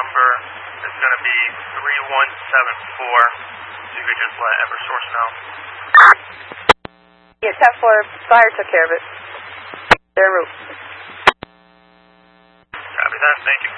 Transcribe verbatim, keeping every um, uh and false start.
number is going to be three one seven four. If you could just let Eversource know. Yeah, ten four, fire took care of it. They're en route. Copy that, thank you.